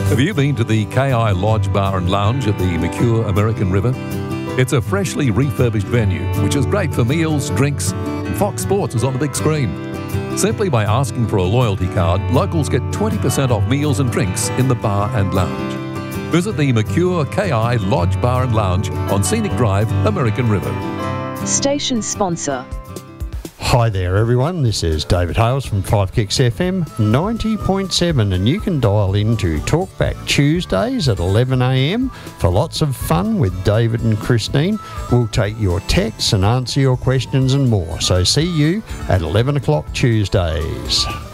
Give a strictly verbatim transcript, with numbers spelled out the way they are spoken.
Have you been to the K I Lodge Bar and Lounge at the Mercure American River? It's a freshly refurbished venue, which is great for meals, drinks, and Fox Sports is on the big screen. Simply by asking for a loyalty card, locals get twenty percent off meals and drinks in the bar and lounge. Visit the Mercure K I Lodge Bar and Lounge on Scenic Drive, American River. Station sponsor. Hi there everyone, this is David Hales from Five Kicks F M ninety point seven, and you can dial in to Talkback Tuesdays at eleven a m for lots of fun with David and Christine. We'll take your texts and answer your questions and more, so see you at eleven o'clock Tuesdays.